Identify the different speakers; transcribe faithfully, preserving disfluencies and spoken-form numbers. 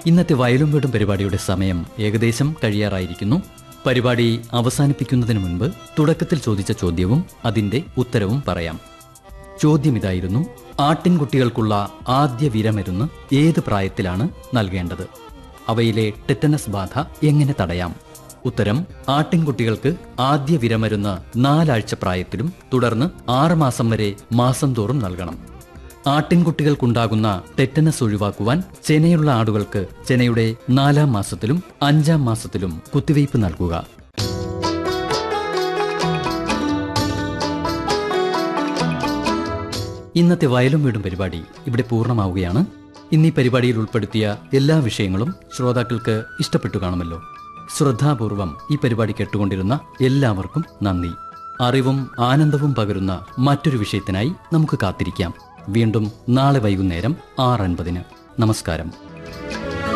Speaker 1: ഇന്നത്തെ വയലും വീടും പരിപാടിയുടെ സമയം ഏകദേശം കഴിയാറായിരിക്കുന്നു. പരിപാടി അവസാനിപ്പിക്കുന്നതിന് മുൻപ് തുടക്കത്തിൽ ചോദിച്ച ചോദ്യവും അതിന്റെ ഉത്തരവും പറയാം. ചോദ്യം ഇതായിരുന്നു: ആട്ടിൻകുട്ടികൾക്കുള്ള ആദ്യ വിരമരുന്ന് ഏത് പ്രായത്തിലാണ് നൽകേണ്ടത്? അവയിലെ ടെറ്റനസ് ബാധ എങ്ങനെ തടയാം? ഉത്തരം: ആട്ടിൻകുട്ടികൾക്ക് ആദ്യ വിരമരുന്ന് നാലാഴ്ച പ്രായത്തിലും തുടർന്ന് ആറ് മാസം വരെ മാസം തോറും നൽകണം. ആട്ടിൻകുട്ടികൾക്കുണ്ടാകുന്ന ടെറ്റനസ് ഒഴിവാക്കുവാൻ ചെനയുള്ള ആടുകൾക്ക് ചെനയുടെ നാലാം മാസത്തിലും അഞ്ചാം മാസത്തിലും കുത്തിവയ്പ് നൽകുക. ഇന്നത്തെ വയലും വീടും പരിപാടി ഇവിടെ പൂർണ്ണമാവുകയാണ്. ഇന്നീ പരിപാടിയിൽ ഉൾപ്പെടുത്തിയ എല്ലാ വിഷയങ്ങളും ശ്രോതാക്കൾക്ക് ഇഷ്ടപ്പെട്ടു കാണുമല്ലോ. ശ്രദ്ധാപൂർവം ഈ പരിപാടി കേട്ടുകൊണ്ടിരുന്ന എല്ലാവർക്കും നന്ദി. അറിവും ആനന്ദവും പകരുന്ന മറ്റൊരു വിഷയത്തിനായി നമുക്ക് കാത്തിരിക്കാം. വീണ്ടും നാളെ വൈകുന്നേരം ആറ് അൻപതിന്. നമസ്കാരം.